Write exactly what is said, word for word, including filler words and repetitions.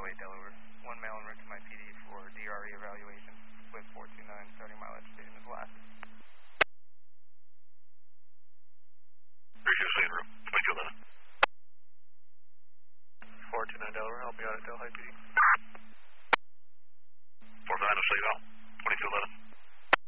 eight Delaware. One male en route to my P D for D R E evaluation. Split four two nine, starting mileage station is last. Appreciate it, room. twenty-two eleven. four two nine Delaware, I'll be out at Delhi P D. four five nine, I'll say you out. twenty-two eleven.